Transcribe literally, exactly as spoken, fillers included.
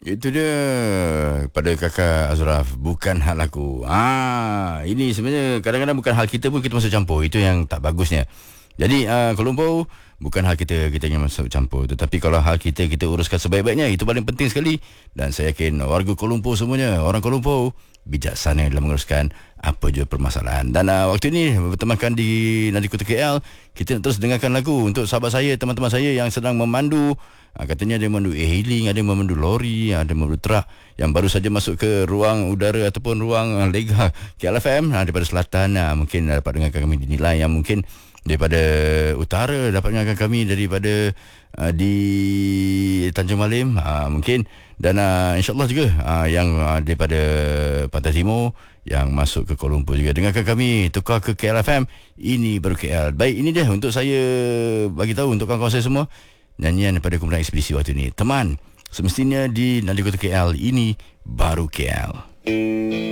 Itu dia pada kakak Azraf, bukan hal aku. Ah, ini sebenarnya kadang-kadang bukan hal kita pun kita masuk campur. Itu yang tak bagusnya. Jadi uh, Kuala Lumpur bukan hal kita, kita ingin masuk campur. Tetapi kalau hal kita, kita uruskan sebaik-baiknya. Itu paling penting sekali. Dan saya yakin warga Kuala Lumpur semuanya, orang Kuala Lumpur bijaksana dalam menguruskan apa je permasalahan. Dan uh, waktu ini bertemankan di Nadi Kota K L, kita nak terus dengarkan lagu untuk sahabat saya, teman-teman saya yang sedang memandu. Uh, katanya ada yang memandu e-hailing, ada yang memandu lori, ada yang memandu truk yang baru saja masuk ke ruang udara ataupun ruang uh, lega K L F M uh, daripada selatan. Uh, mungkin uh, dapat dengarkan kami dinilai, yang mungkin daripada utara dapat dengarkan kami daripada uh, di Tanjung Malim uh, mungkin, dan uh, insyaAllah juga uh, yang uh, daripada Pantai Timur yang masuk ke Kuala Lumpur juga dengarkan kami, tukar ke K L F M. Ini baru K L. Baik, ini dia untuk saya bagi tahu untuk kawan-kawan saya semua, nyanyian daripada kumpulan Ekspedisi waktu ini. Teman, semestinya di Nadi Kota K L, ini baru K L.